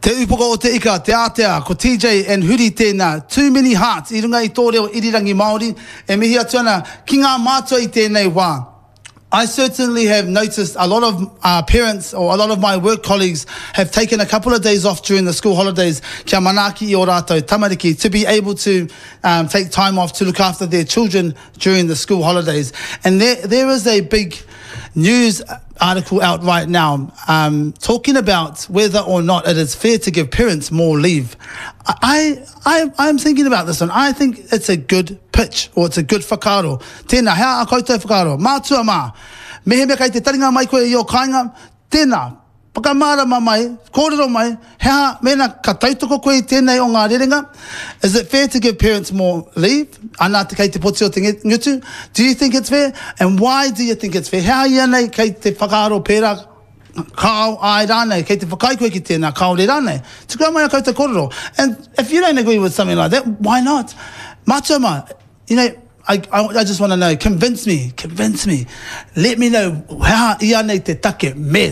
Te upoko o te ika, te atea, ko TJ and Huri tēnā. Too many hearts, I runga I tō reo irirangi Māori, e mihi atu ana, ki ngā mātua I tēnei wā. I certainly have noticed a lot of parents or a lot of my work colleagues have taken a couple of days off during the school holidays, kia manaaki I o rātou tamariki, to be able to take time off to look after their children during the school holidays. And there is a big news article out right now talking about whether or not it is fair to give parents more leave. I'm thinking about this one. I think it's a good pitch, or it's a good whakaaro. Tēnā, hea a koutou whakaaro. Mātua mā, mehe me kai te taringa mai koe I o kāinga, tēnā, pakamārama mai, kōrero mai, hea mena ka tautoko koe I tēnei o ngā rerenga. Is it fair to give parents more leave? Anā te kei te poti o te ngutu. Do you think it's fair? And why do you think it's fair? Hea ia nei kei te whakaaro pērā, kao ai rānei, kei te whakai koe ki tēnā, kaore rānei. Tukua mai a koutou kōrero. And if you don't agree with something like that, why not? Mātua mā, you know, I just want to know, convince me. Let me know how ia nei te take me.